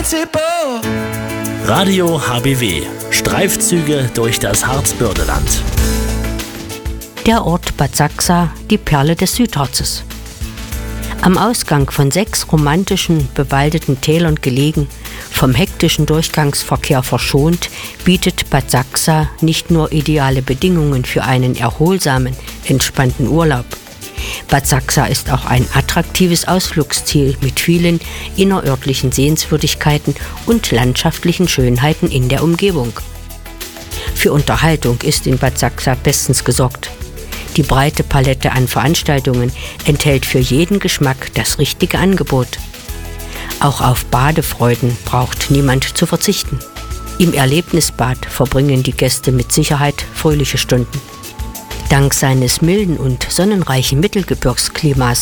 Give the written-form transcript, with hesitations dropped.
Radio HBW. Streifzüge durch das Harzbördeland. Der Ort Bad Sachsa, die Perle des Südharzes. Am Ausgang von 6 romantischen, bewaldeten Tälern gelegen, vom hektischen Durchgangsverkehr verschont, bietet Bad Sachsa nicht nur ideale Bedingungen für einen erholsamen, entspannten Urlaub. Bad Sachsa ist auch ein attraktives Ausflugsziel mit vielen innerörtlichen Sehenswürdigkeiten und landschaftlichen Schönheiten in der Umgebung. Für Unterhaltung ist in Bad Sachsa bestens gesorgt. Die breite Palette an Veranstaltungen enthält für jeden Geschmack das richtige Angebot. Auch auf Badefreuden braucht niemand zu verzichten. Im Erlebnisbad verbringen die Gäste mit Sicherheit fröhliche Stunden. Dank seines milden und sonnenreichen Mittelgebirgsklimas